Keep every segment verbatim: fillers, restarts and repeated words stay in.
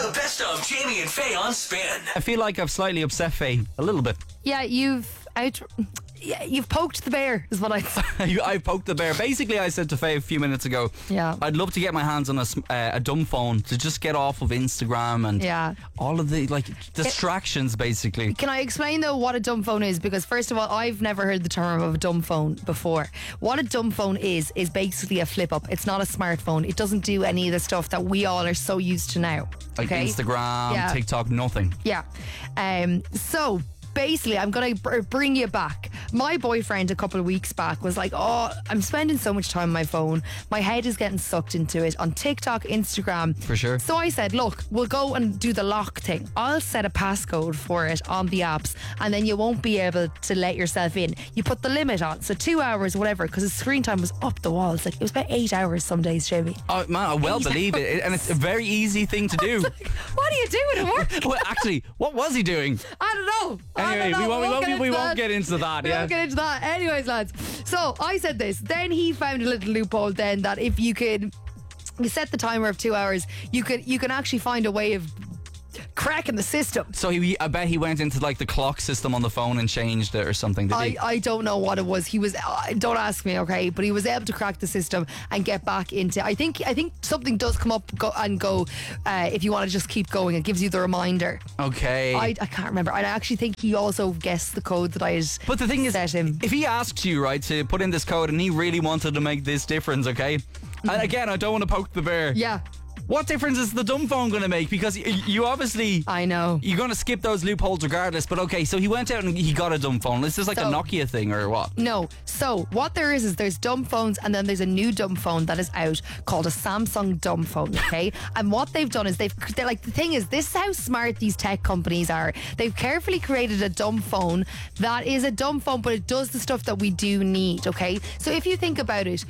The best of Jamie and Faye on Spin. I feel like I've slightly upset Faye a little bit. Yeah, you've out. Yeah, you've poked the bear, is what I'd say. I poked the bear. Basically, I said to Faye a few minutes ago, Yeah. I'd love to get my hands on a, sm- uh, a dumb phone to just get off of Instagram and Yeah. all of the like distractions, basically. Can I explain though what a dumb phone is? Because first of all, I've never heard the term of a dumb phone before. What a dumb phone is is basically a flip up. It's not a smartphone. It doesn't do any of the stuff that we all are so used to now. Like okay? Instagram, Yeah. TikTok, nothing. Yeah. Um. So basically, I'm going to br- bring you back. My boyfriend a couple of weeks back was like, oh, I'm spending so much time on my phone. My head is getting sucked into it on TikTok, Instagram. For sure. So I said, look, we'll go and do the lock thing. I'll set a passcode for it on the apps and then you won't be able to let yourself in. You put the limit on. So two hours, whatever, because his screen time was up the walls. Like, it was about eight hours some days, Jamie. Oh, man, I well Eight believe it. And it's a very easy thing to do. What are you doing at work? Well, actually, what was he doing? I don't know. I Anyway, don't know. we won't, we won't, get we into won't that. get into that. We yeah. won't get into that. Anyways, lads. So I said this. Then he found a little loophole then that if you could you set the timer of two hours, you could you can actually find a way of cracking the system. So he, I bet he went into like the clock system on the phone and changed it or something. Did I, he? I don't know what it was. He was uh, don't ask me, okay? But he was able to crack the system and get back into. I think I think something does come up go, and go uh, if you want to just keep going. It gives you the reminder. Okay. I, I can't remember. And I actually think he also guessed the code that I had But the thing is, set him. if he asks you, right, to put in this code and he really wanted to make this difference, okay? And again, I don't want to poke the bear. Yeah, What difference is the dumb phone going to make? Because y- you obviously... I know. You're going to skip those loopholes regardless. But okay, so he went out and he got a dumb phone. Is this like So- a Nokia thing or what? No. So what there is is there's dumb phones and then there's a new dumb phone that is out called a Samsung dumb phone. Okay, and what they've done is they've they're like the thing is this is how smart these tech companies are. They've carefully created a dumb phone that is a dumb phone, but it does the stuff that we do need. Okay, so if you think about it.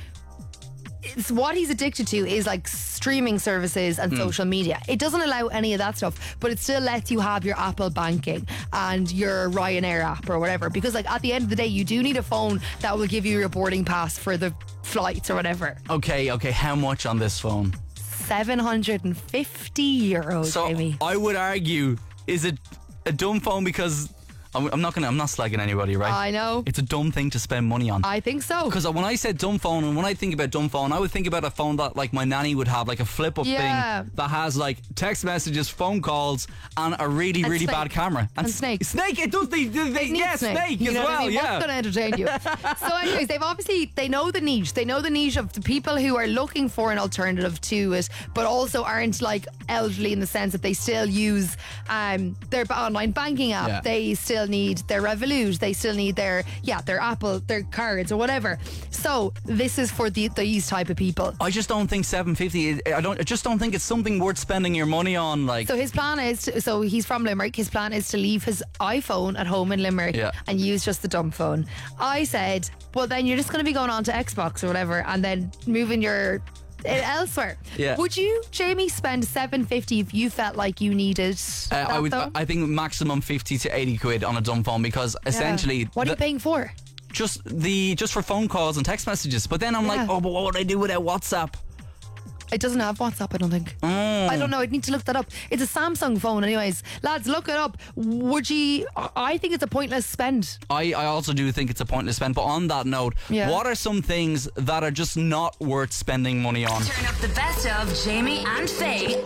It's what he's addicted to is like streaming services and social media. It doesn't allow any of that stuff, but it still lets you have your Apple banking and your Ryanair app or whatever. Because like at the end of the day, you do need a phone that will give you your boarding pass for the flights or whatever. Okay, okay, how much on this phone? seven hundred fifty euros, So Jamie. I would argue, is it a dumb phone because... I'm, I'm not gonna. I'm not slagging anybody, right? I know. It's a dumb thing to spend money on. I think so. Because when I said dumb phone, and when I think about dumb phone, I would think about a phone that like my nanny would have, like a flip up Yeah. thing that has like text messages, phone calls, and a really, And really snake. bad camera. And s- snake. Snake. It does. They, they, they, It needs yeah, snake, you as know what I well. mean? Yeah. What's going to entertain you? So, anyways, they've obviously they know the niche. They know the niche of the people who are looking for an alternative to it, but also aren't like elderly in the sense that they still use um, their b- online banking app. Yeah. They still need their Revolut. They still need their yeah their Apple, their cards or whatever. So this is for the, these type of people. I just don't think seven fifty. is- I don't. I just don't think it's something worth spending your money on. Like. So his plan is, to, so he's from Limerick. His plan is to leave his iPhone at home in Limerick Yeah. and use just the dumb phone. I said, well, then you're just going to be going on to Xbox or whatever, and then moving your uh, elsewhere. Yeah. Would you, Jamie, spend seven fifty if you felt like you needed? Uh, that I would. though? I think maximum fifty to eighty quid on a dumb phone because Yeah. essentially, what are you the- paying for? just the just for phone calls and text messages. But then I'm like, Yeah. oh, but what would I do without WhatsApp? It doesn't have WhatsApp, I don't think. Mm. I don't know. I'd need to look that up. It's a Samsung phone, anyways. Lads, look it up. Would you? I think it's a pointless spend. I, I also do think it's a pointless spend. But on that note, Yeah. what are some things that are just not worth spending money on? Turn up the best of Jamie and Faye